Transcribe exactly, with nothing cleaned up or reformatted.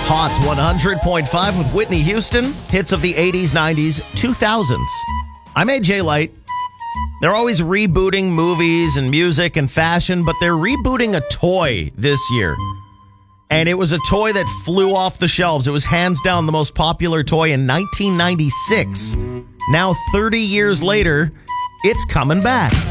Hot one hundred point five with Whitney Houston. Hits of the eighties, nineties, two thousands. I'm A J Light. They're always rebooting movies and music and fashion, but they're rebooting a toy this year. And it was a toy that flew off the shelves. It was hands down the most popular toy in nineteen ninety-six. Now, thirty years later, it's coming back.